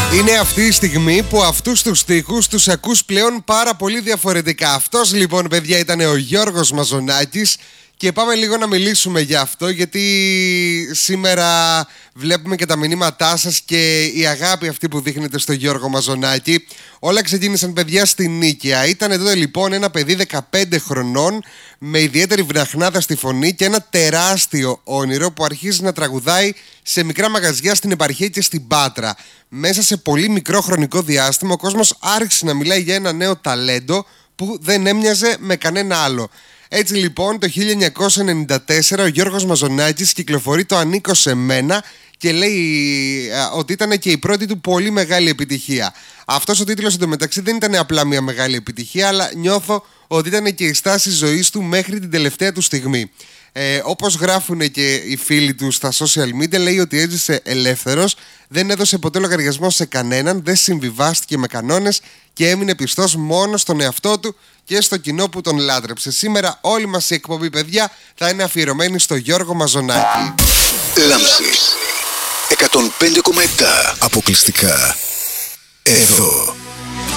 Είναι αυτή η στιγμή που αυτούς τους στίχους τους ακούς πλέον πάρα πολύ διαφορετικά. Αυτός λοιπόν, παιδιά, ήταν ο Γιώργος Μαζονάκης και πάμε λίγο να μιλήσουμε για αυτό, γιατί σήμερα βλέπουμε και τα μηνύματά σας και η αγάπη αυτή που δείχνετε στο Γιώργο Μαζονάκη. Όλα ξεκίνησαν, παιδιά, στην Νίκαια. Ήταν τότε λοιπόν ένα παιδί 15 χρονών με ιδιαίτερη βραχνάδα στη φωνή και ένα τεράστιο όνειρο που αρχίζει να τραγουδάει σε μικρά μαγαζιά στην επαρχία και στην Πάτρα. Μέσα σε πολύ μικρό χρονικό διάστημα ο κόσμος άρχισε να μιλάει για ένα νέο ταλέντο που δεν έμοιαζε με κανένα άλλο. Έτσι λοιπόν το 1994 ο Γιώργος Μαζονάκης κυκλοφορεί το «Ανήκω σε μένα» και λέει ότι ήταν και η πρώτη του πολύ μεγάλη επιτυχία. Αυτός ο τίτλος εντωμεταξύ δεν ήταν απλά μια μεγάλη επιτυχία, αλλά νιώθω ότι ήταν και η στάση ζωής του μέχρι την τελευταία του στιγμή. Όπως γράφουν και οι φίλοι του στα social media, λέει ότι έζησε ελεύθερος, δεν έδωσε ποτέ λογαριασμό σε κανέναν, δεν συμβιβάστηκε με κανόνες και έμεινε πιστός μόνο στον εαυτό του και στο κοινό που τον λάτρεψε. Σήμερα όλη μας η εκπομπή, παιδιά, θα είναι αφιερωμένη στο Γιώργο Μαζονάκη. Λάμψης 105,7 αποκλειστικά εδώ.